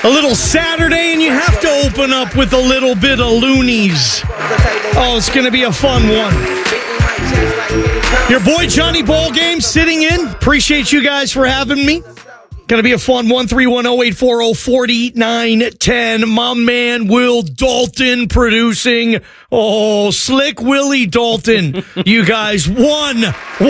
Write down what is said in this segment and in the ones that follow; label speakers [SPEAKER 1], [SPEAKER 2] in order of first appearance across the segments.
[SPEAKER 1] A little Saturday, and you have to open up with a little bbit of loonies. Oh, it's going to be a fun one. Your boy Johnny Ballgame sitting in. Appreciate you guys for having me. Going to be a fun 1-310-840-4910. My man Will Dalton producing. Oh, Slick Willie Dalton. You guys, one.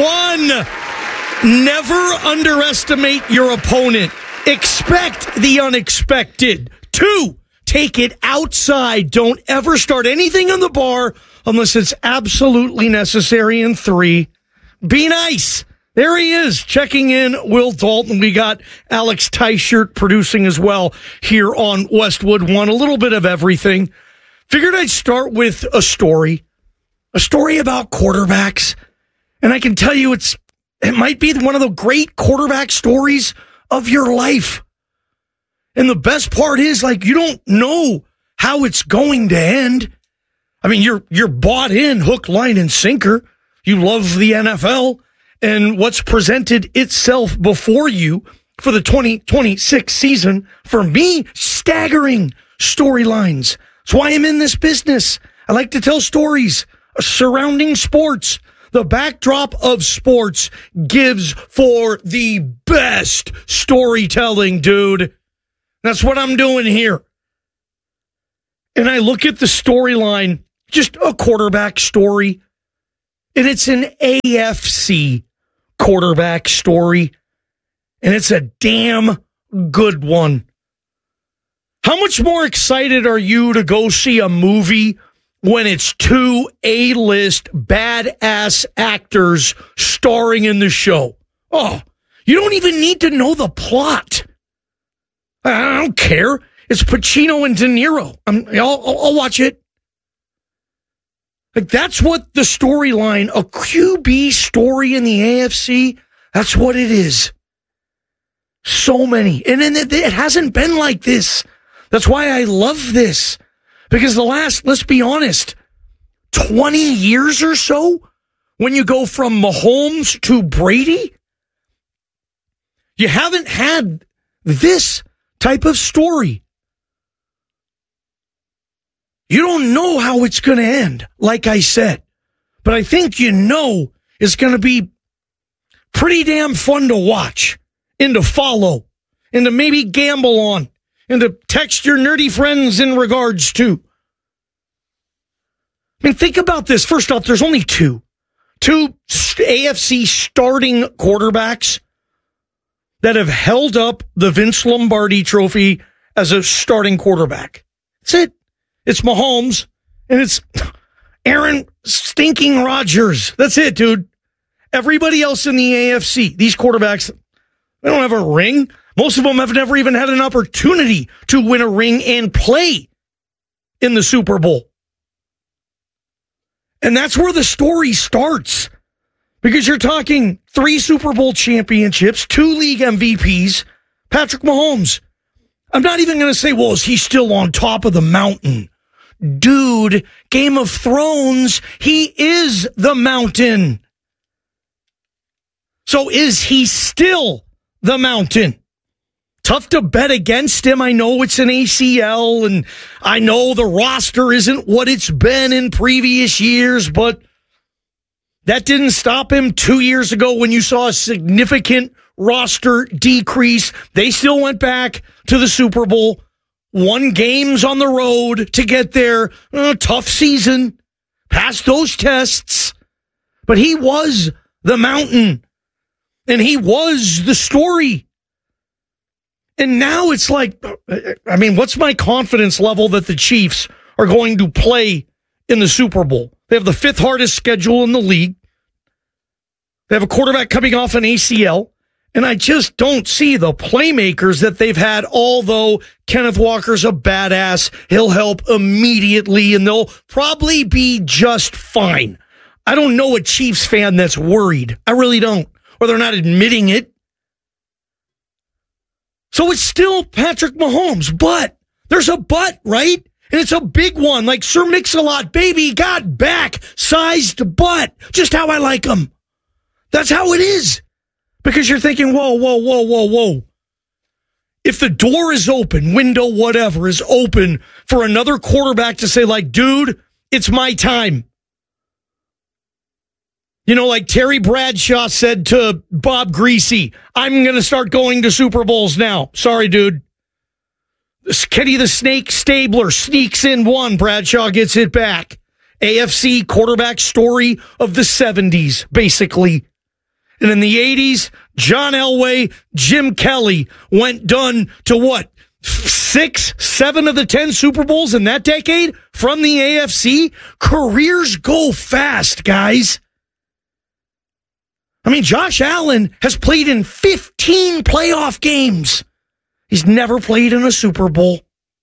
[SPEAKER 1] Never underestimate your opponent. Expect the unexpected. 2, take it outside. Don't ever start anything on the bar unless it's absolutely necessary. And 3, be nice. There he is, checking in, Will Dalton. We got Alex Teichert producing as well here on Westwood One. A little bit of everything. Figured I'd start with a story about quarterbacks. And I can tell you it might be one of the great quarterback stories of your life. And the best part is, like, you don't know how it's going to end. I mean, you're bought in hook, line, and sinker. You love the NFL and what's presented itself before you for the 2026 season. For me, staggering storylines. That's why I'm in this business. I like to tell stories surrounding sports. The backdrop of sports gives for the best storytelling, dude. That's what I'm doing here. And I look at the storyline, just a quarterback story, and it's an AFC quarterback story, and it's a damn good one. How much more excited are you to go see a movie when it's 2 A-list badass actors starring in the show? Oh, you don't even need to know the plot. I don't care. It's Pacino and De Niro. I'll watch it. Like, that's what the storyline, a QB story in the AFC, that's what it is. So many. And then it hasn't been like this. That's why I love this. Because the last, let's be honest, 20 years or so, when you go from Mahomes to Brady, you haven't had this type of story. You don't know how it's going to end, like I said. But I think you know it's going to be pretty damn fun to watch and to follow and to maybe gamble on and to text your nerdy friends in regards to. I mean, think about this. First off, there's only two AFC starting quarterbacks that have held up the Vince Lombardi trophy as a starting quarterback. That's it. It's Mahomes, and it's Aaron stinking Rodgers. That's it, dude. Everybody else in the AFC, these quarterbacks, they don't have a ring. Most of them have never even had an opportunity to win a ring and play in the Super Bowl. And that's where the story starts. Because you're talking 3 Super Bowl championships, 2 league MVPs, Patrick Mahomes. I'm not even going to say, well, is he still on top of the mountain? Dude, Game of Thrones, he is the mountain. So is he still the mountain? Tough to bet against him. I know it's an ACL, and I know the roster isn't what it's been in previous years, but that didn't stop him 2 years ago when you saw a significant roster decrease. They still went back to the Super Bowl, won games on the road to get there. Tough season, passed those tests, but he was the mountain, and he was the story. And now it's like, I mean, what's my confidence level that the Chiefs are going to play in the Super Bowl? They have the 5th hardest schedule in the league. They have a quarterback coming off an ACL. And I just don't see the playmakers that they've had, although Kenneth Walker's a badass. He'll help immediately, and they'll probably be just fine. I don't know a Chiefs fan that's worried. I really don't. Or they're not admitting it. So it's still Patrick Mahomes, but there's a but, right? And it's a big one, like Sir Mix-a-Lot, baby, got back, sized butt, just how I like him. That's how it is. Because you're thinking, whoa. if the door is open, window, whatever, is open for another quarterback to say, like, dude, it's my time. You know, like Terry Bradshaw said to Bob Greasy, I'm going to start going to Super Bowls now. Sorry, dude. Kenny the Snake Stabler sneaks in one. Bradshaw gets it back. AFC quarterback story of the 70s, basically. And in the 80s, John Elway, Jim Kelly went done to what? 6, 7 of the 10 Super Bowls in that decade from the AFC? Careers go fast, guys. I mean, Josh Allen has played in 15 playoff games. He's never played in a Super Bowl.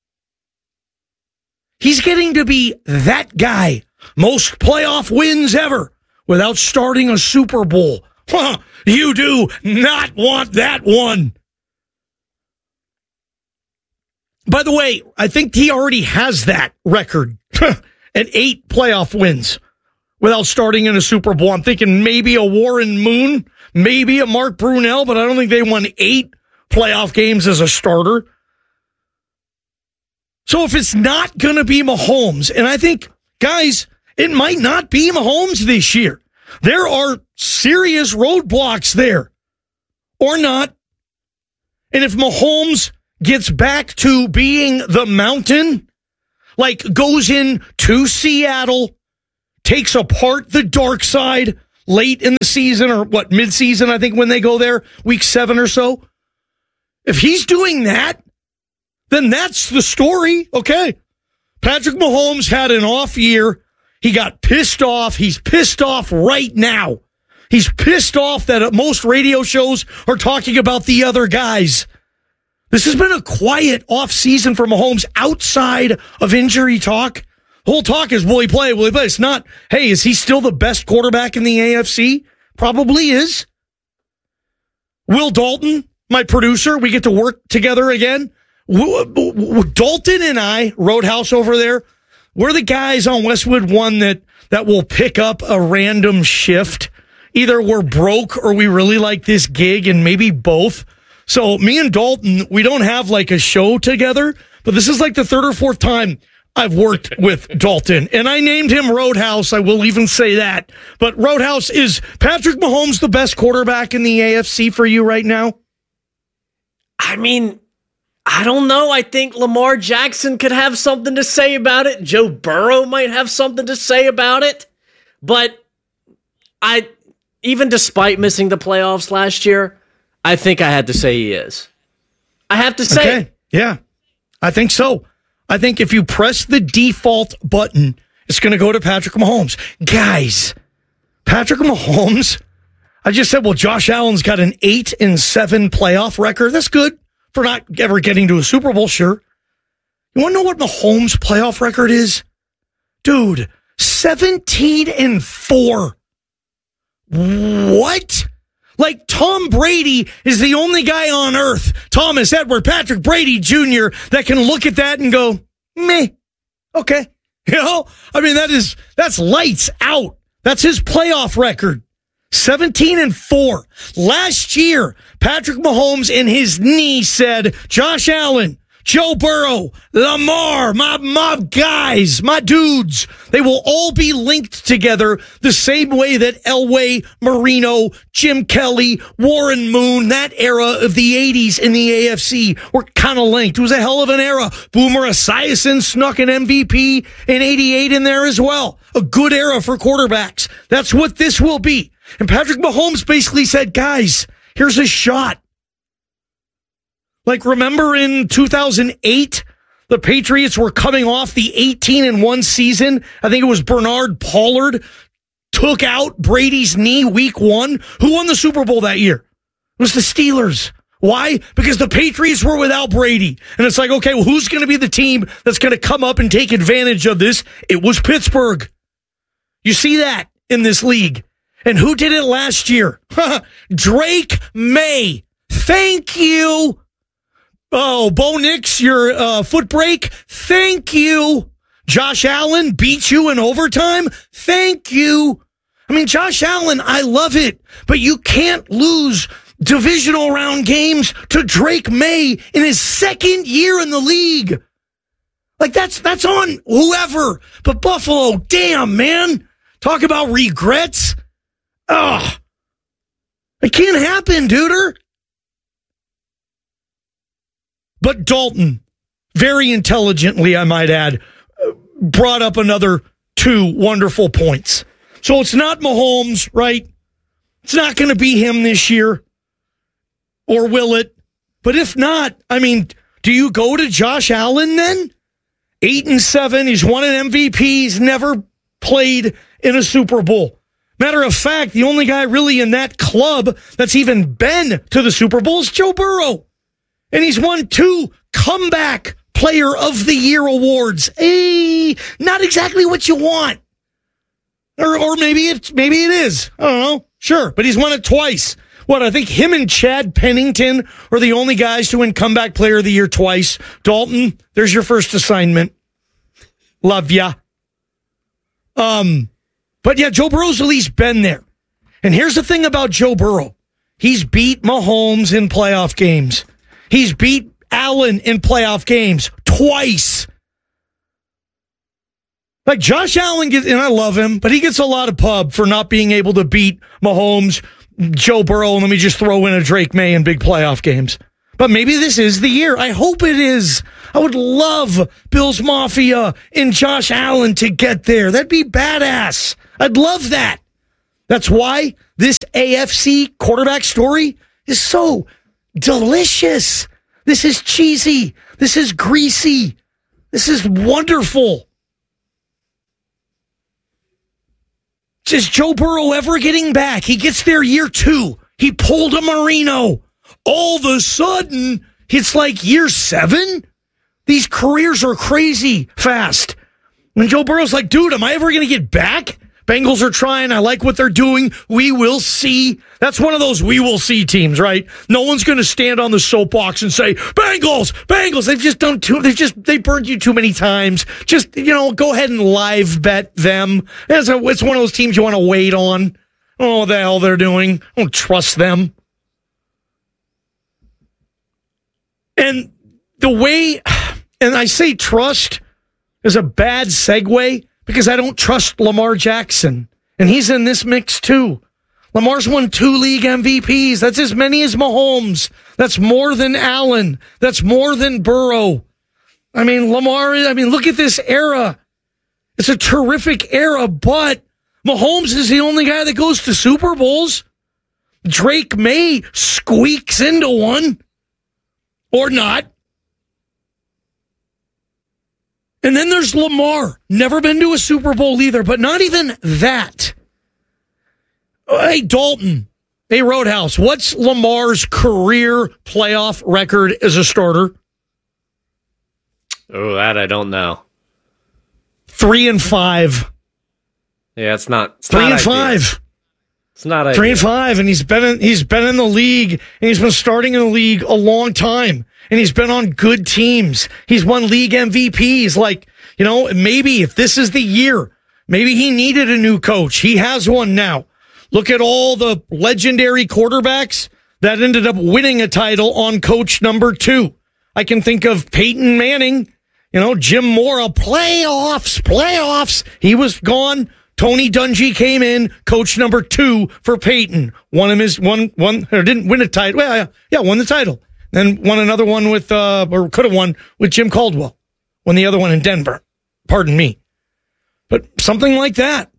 [SPEAKER 1] He's getting to be that guy. Most playoff wins ever without starting a Super Bowl. Huh, you do not want that one. By the way, I think he already has that record at 8 playoff wins without starting in a Super Bowl. I'm thinking maybe a Warren Moon, maybe a Mark Brunell, but I don't think they won 8 playoff games as a starter. So if it's not going to be Mahomes, and I think, guys, it might not be Mahomes this year. There are serious roadblocks there, or not. And if Mahomes gets back to being the mountain, like goes in to Seattle, takes apart the dark side late in the season, or what, mid-season, I think, when they go there, week 7 or so. If he's doing that, then that's the story. Okay. Patrick Mahomes had an off year. He got pissed off. He's pissed off right now. He's pissed off that most radio shows are talking about the other guys. This has been a quiet off season for Mahomes outside of injury talk. The whole talk is, will he play? Will he play? It's not, hey, is he still the best quarterback in the AFC? Probably is. Will Dalton, my producer, we get to work together again. Dalton and I, Roadhouse over there, we're the guys on Westwood One that will pick up a random shift. Either we're broke or we really like this gig, and maybe both. So me and Dalton, we don't have like a show together, but this is like the 3rd or 4th time I've worked with Dalton, and I named him Roadhouse. I will even say that. But Roadhouse, is Patrick Mahomes the best quarterback in the AFC for you right now?
[SPEAKER 2] I mean, I don't know. I think Lamar Jackson could have something to say about it. Joe Burrow might have something to say about it. But even despite missing the playoffs last year, I think I had to say he is. I have to say.
[SPEAKER 1] Okay. Yeah, I think so. I think if you press the default button, it's going to go to Patrick Mahomes. Guys, Patrick Mahomes, I just said, well, Josh Allen's got an 8-7 playoff record. That's good for not ever getting to a Super Bowl, sure. You want to know what Mahomes' playoff record is? Dude, 17-4. What? Like, Tom Brady is the only guy on earth, Thomas Edward, Patrick Brady Jr., that can look at that and go, meh, okay. You know, I mean, that's lights out. That's his playoff record. 17-4. Last year, Patrick Mahomes in his knee said, Josh Allen, Joe Burrow, Lamar, my guys, my dudes, they will all be linked together the same way that Elway, Marino, Jim Kelly, Warren Moon, that era of the 80s in the AFC were kind of linked. It was a hell of an era. Boomer Esiason snuck an MVP in 88 in there as well. A good era for quarterbacks. That's what this will be. And Patrick Mahomes basically said, guys, here's a shot. Like, remember in 2008, the Patriots were coming off the 18-1 season. I think it was Bernard Pollard took out Brady's knee week 1. Who won the Super Bowl that year? It was the Steelers. Why? Because the Patriots were without Brady. And it's like, okay, well, who's going to be the team that's going to come up and take advantage of this? It was Pittsburgh. You see that in this league. And who did it last year? Drake May. Thank you. Oh, Bo Nix, your foot break. Thank you. Josh Allen beat you in overtime. Thank you. I mean, Josh Allen, I love it, but you can't lose divisional round games to Drake May in his second year in the league. Like, that's on whoever. But Buffalo, damn, man. Talk about regrets. Ugh. It can't happen, duder. But Dalton, very intelligently, I might add, brought up another 2 wonderful points. So it's not Mahomes, right? It's not going to be him this year. Or will it? But if not, I mean, do you go to Josh Allen then? 8-7. He's won an MVP. He's never played in a Super Bowl. Matter of fact, the only guy really in that club that's even been to the Super Bowl is Joe Burrow. And he's won 2 comeback player of the year awards. Not exactly what you want. Or maybe it is. I don't know. Sure. But he's won it twice. What, I think him and Chad Pennington are the only guys to win comeback player of the year twice. Dalton, there's your first assignment. Love ya. But yeah, Joe Burrow's at least been there. And here's the thing about Joe Burrow. He's beat Mahomes in playoff games. He's beat Allen in playoff games twice. Like Josh Allen gets, and I love him, but he gets a lot of pub for not being able to beat Mahomes, Joe Burrow, and let me just throw in a Drake May in big playoff games. But maybe this is the year. I hope it is. I would love Bills Mafia and Josh Allen to get there. That'd be badass. I'd love that. That's why this AFC quarterback story is so delicious. This is cheesy. This is greasy. This is wonderful. Is Joe Burrow ever getting back? He gets there year 2. He pulled a Marino. All of a sudden, it's like year 7. These careers are crazy fast. And Joe Burrow's like, dude, am I ever going to get back? Bengals are trying. I like what they're doing. We will see. That's one of those we will see teams, right? No one's going to stand on the soapbox and say, Bengals. They've just done they burned you too many times. Just, go ahead and live bet them. It's one of those teams you want to wait on. I don't know what the hell they're doing. I don't trust them. And the way, and I say trust is a bad segue, because I don't trust Lamar Jackson. And he's in this mix too. Lamar's won 2 league MVPs. That's as many as Mahomes. That's more than Allen. That's more than Burrow. I mean, Lamar, look at this era. It's a terrific era, but Mahomes is the only guy that goes to Super Bowls. Drake May squeaks into one. Or not. And then there's Lamar. Never been to a Super Bowl either, but not even that. Hey, Dalton. Hey, Roadhouse. What's Lamar's career playoff record as a starter?
[SPEAKER 2] Oh, that I don't know.
[SPEAKER 1] 3-5.
[SPEAKER 2] Yeah, it's not
[SPEAKER 1] 3-5.
[SPEAKER 2] It's not ideal.
[SPEAKER 1] 3-5, and he's been in the league, and he's been starting in the league a long time, and he's been on good teams. He's won league MVPs. Like, maybe if this is the year, maybe he needed a new coach. He has one now. Look at all the legendary quarterbacks that ended up winning a title on coach number 2. I can think of Peyton Manning, Jim Mora, playoffs. He was gone. Tony Dungy came in, coach number 2 for Peyton. Didn't win a title. Well, yeah, won the title. Then won another one with, or could have won with Jim Caldwell. Won the other one in Denver. Pardon me. But something like that.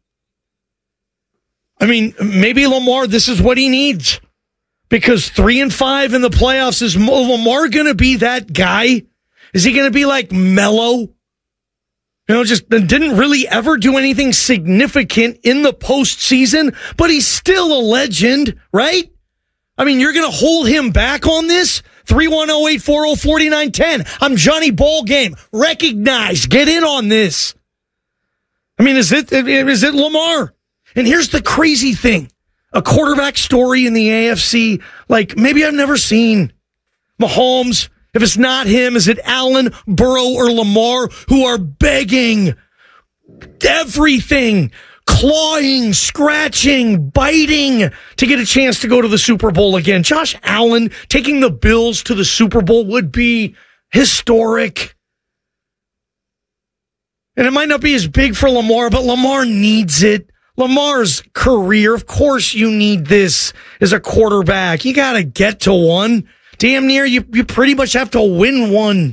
[SPEAKER 1] I mean, maybe Lamar, this is what he needs. Because 3-5 in the playoffs, is Lamar going to be that guy? Is he going to be like Mello? Just didn't really ever do anything significant in the postseason, but he's still a legend, right? I mean, you're going to hold him back on this? 310-840-4910. I'm Johnny Ballgame. Recognize. Get in on this. I mean, is it Lamar? And here's the crazy thing. A quarterback story in the AFC, like maybe I've never seen. Mahomes. If it's not him, is it Allen, Burrow, or Lamar who are begging everything? clawing, scratching, biting to get a chance to go to the Super Bowl again. Josh Allen taking the Bills to the Super Bowl would be historic. And it might not be as big for Lamar, but Lamar needs it. Lamar's career, of course you need this as a quarterback. You got to get to one. Damn near, you pretty much have to win one.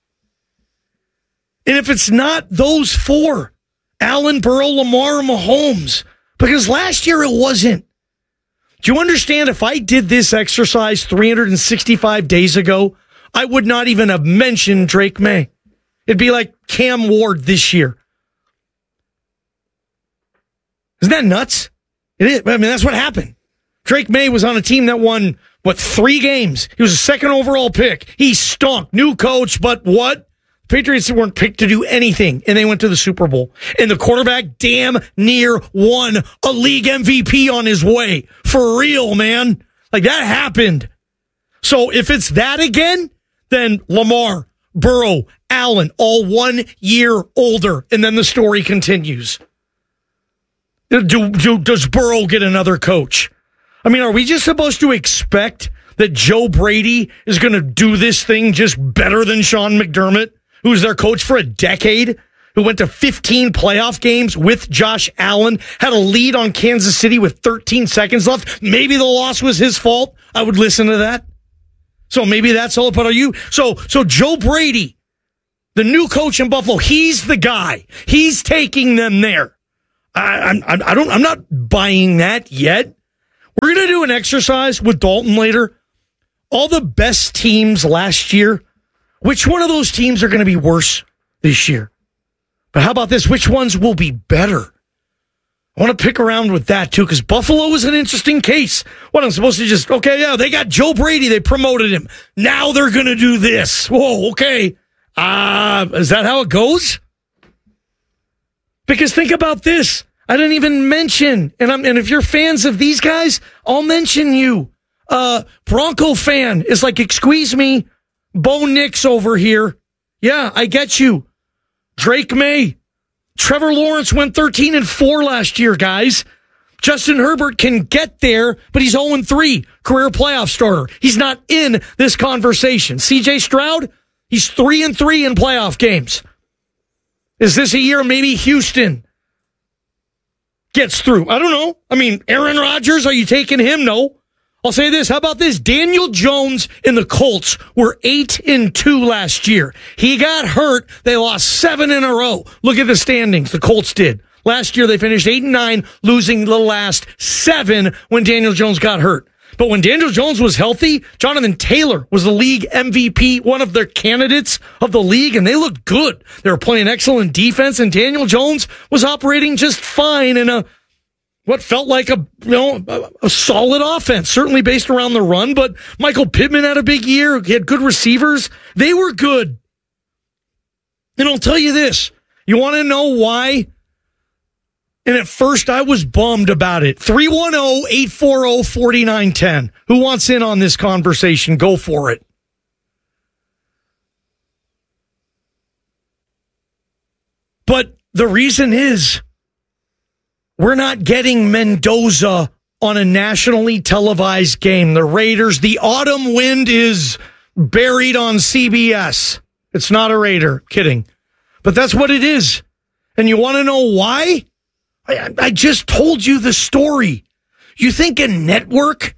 [SPEAKER 1] And if it's not those four, Allen, Burrow, Lamar, or Mahomes, because last year it wasn't. Do you understand if I did this exercise 365 days ago, I would not even have mentioned Drake May. It'd be like Cam Ward this year. Isn't that nuts? It is. I mean, that's what happened. Drake May was on a team that won, 3 games? He was a second overall pick. He stunk. New coach, but what? Patriots weren't picked to do anything, and they went to the Super Bowl. And the quarterback damn near won a league MVP on his way. For real, man. Like, that happened. So if it's that again, then Lamar, Burrow, Allen, all 1 year older, and then the story continues. Does Burrow get another coach? I mean, are we just supposed to expect that Joe Brady is going to do this thing just better than Sean McDermott, who was their coach for a decade, who went to 15 playoff games with Josh Allen, had a lead on Kansas City with 13 seconds left? Maybe the loss was his fault. I would listen to that. So maybe that's all. But are you? So Joe Brady, the new coach in Buffalo, he's the guy. He's taking them there. I'm not buying that yet. We're going to do an exercise with Dalton later. All the best teams last year, which one of those teams are going to be worse this year? But how about this? Which ones will be better? I want to pick around with that too, because Buffalo is an interesting case. What, I'm supposed to just, they got Joe Brady. They promoted him. Now they're going to do this. Whoa, okay. Is that how it goes? Because think about this. I didn't even mention, and if you're fans of these guys, I'll mention you. Bronco fan is like, excuse me, Bo Nix over here. Yeah, I get you. Drake May. Trevor Lawrence went 13-4 last year, guys. Justin Herbert can get there, but he's 0-3, career playoff starter. He's not in this conversation. CJ Stroud, he's 3-3 in playoff games. Is this a year maybe Houston gets through? I don't know. I mean, Aaron Rodgers, are you taking him? No. I'll say this. How about this? Daniel Jones and the Colts were 8-2 last year. He got hurt. They lost 7 in a row. Look at the standings. The Colts did. Last year, they finished 8-9, losing the last 7 when Daniel Jones got hurt. But when Daniel Jones was healthy, Jonathan Taylor was the league MVP, one of their candidates of the league, and they looked good. They were playing excellent defense, and Daniel Jones was operating just fine in what felt like a solid offense, certainly based around the run. But Michael Pittman had a big year. He had good receivers. They were good. And I'll tell you this. You want to know why? And at first, I was bummed about it. 310-840-4910. Who wants in on this conversation? Go for it. But the reason is we're not getting Mendoza on a nationally televised game. The Raiders, the autumn wind is buried on CBS. It's not a Raider. Kidding. But that's what it is. And you want to know why? I just told you the story. You think a network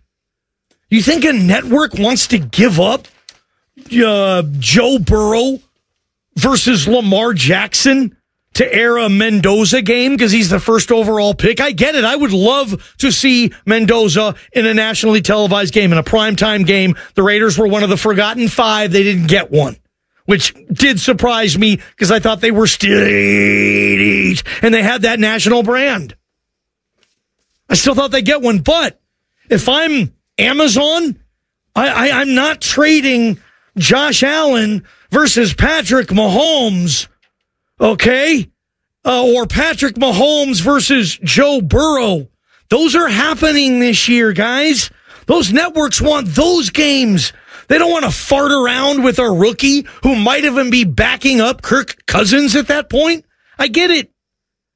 [SPEAKER 1] wants to give up Joe Burrow versus Lamar Jackson to air a Mendoza game because he's the first overall pick? I get it. I would love to see Mendoza in a nationally televised game, in a primetime game. The Raiders were one of the forgotten 5. They didn't get one, which did surprise me because I thought they were still 80s and they had that national brand. I still thought they'd get one. But if I'm Amazon, I'm not trading Josh Allen versus Patrick Mahomes, okay? Or Patrick Mahomes versus Joe Burrow. Those are happening this year, guys. Those networks want those games. They don't want to fart around with a rookie who might even be backing up Kirk Cousins at that point. I get it.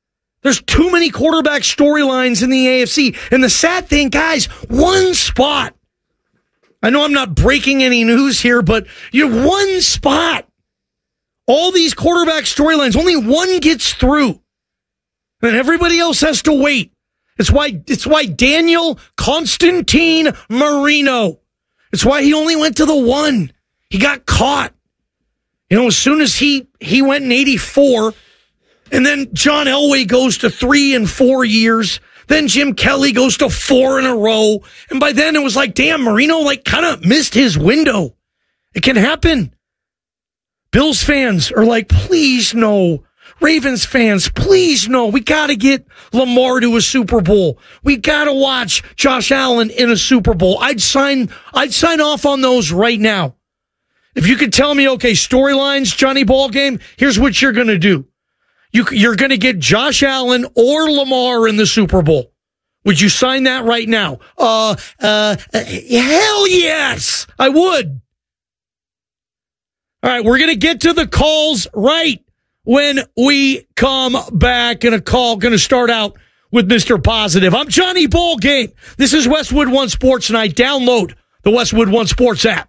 [SPEAKER 1] There's too many quarterback storylines in the AFC. And the sad thing, guys, one spot. I know I'm not breaking any news here, but you have one spot. All these quarterback storylines, only one gets through. And everybody else has to wait. It's why Daniel Constantine Marino. It's why he only went to the one. He got caught. As soon as he went in 84, and then John Elway goes to 3 and 4 years. Then Jim Kelly goes to 4 in a row. And by then it was like, damn, Marino kind of missed his window. It can happen. Bills fans are like, please no. Ravens fans, please no. We got to get Lamar to a Super Bowl. We got to watch Josh Allen in a Super Bowl. I'd sign off on those right now. If you could tell me, okay, storylines, Johnny Ballgame, here's what you're going to do. You're going to get Josh Allen or Lamar in the Super Bowl. Would you sign that right now? Hell yes, I would. All right, we're going to get to the calls right when we come back. And a call going to start out with Mr. Positive. I'm Johnny Ballgame. This is Westwood One Sports, and I download the Westwood One Sports app.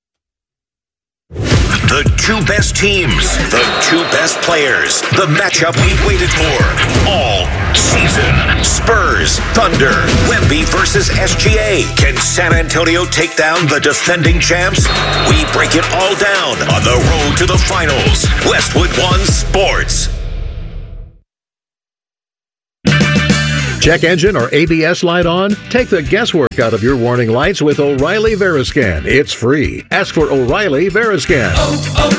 [SPEAKER 3] The two best teams, the two best players, the matchup we've waited for all season. Spurs, Thunder, Wemby versus SGA. Can San Antonio take down the defending champs? We break it all down on the road to the finals. Westwood One Sports.
[SPEAKER 4] Check engine or ABS light on? Take the guesswork out of your warning lights with O'Reilly Veriscan. It's free. Ask for O'Reilly Veriscan.